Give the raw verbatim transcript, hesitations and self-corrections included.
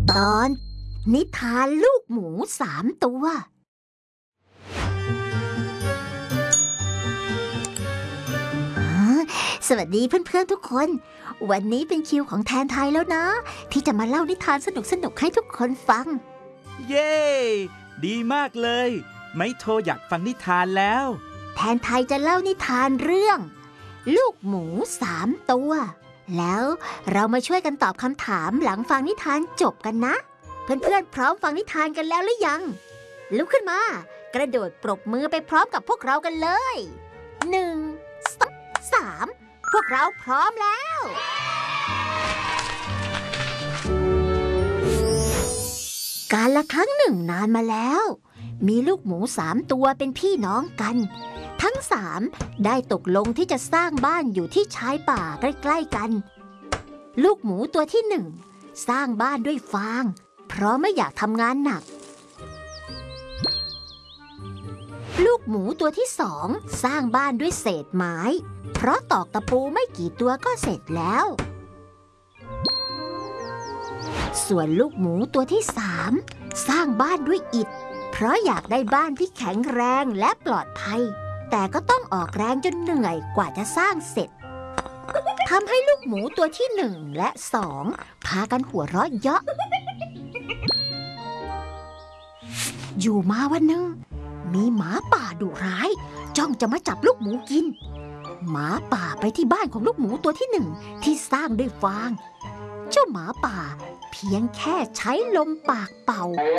ตอนนิทานลูกหมูสามตัวสวัสดีเพื่อนๆทุกคนวันนี้เป็นคิวของแทนไทยแล้วนะที่จะมาเล่านิทานสนุกๆให้ทุกคนฟังเย้ดีมากเลยไมโทอยากฟังนิทานแล้วแทนไทยจะเล่านิทานเรื่องลูกหมูสามตัวแล้วเรามาช่วยกันตอบคำถามหลังฟังนิทานจบกันนะเพื่อนๆพร้อมฟังนิทานกันแล้วหรือยังลุกขึ้นมากระโดดปรบมือไปพร้อมกับพวกเรากันเลยหนึ่งสองสามพวกเราพร้อมแล้วกาลครั้งหนึ่งนานมาแล้วมีลูกหมูสามตัวเป็นพี่น้องกันทั้งสามได้ตกลงที่จะสร้างบ้านอยู่ที่ชายป่าใกล้ๆกันลูกหมูตัวที่หนึ่งสร้างบ้านด้วยฟางเพราะไม่อยากทำงานหนักลูกหมูตัวที่สองสร้างบ้านด้วยเศษไม้เพราะตอกตะปูไม่กี่ตัวก็เสร็จแล้วส่วนลูกหมูตัวที่สามสร้างบ้านด้วยอิฐเพราะอยากได้บ้านที่แข็งแรงและปลอดภัยแต่ก็ต้องออกแรงจนเหนื่อยกว่าจะสร้างเสร็จทำให้ลูกหมูตัวที่หนึ่งและสองพากันหัวเราะเยาะอยู่มาวันหนึ่งมีหมาป่าดุร้ายจ้องจะมาจับลูกหมูกินหมาป่าไปที่บ้านของลูกหมูตัวที่หนึ่งที่สร้างด้วยฟางเจ้าหมาป่าเพียงแค่ใช้ลมปากเป่า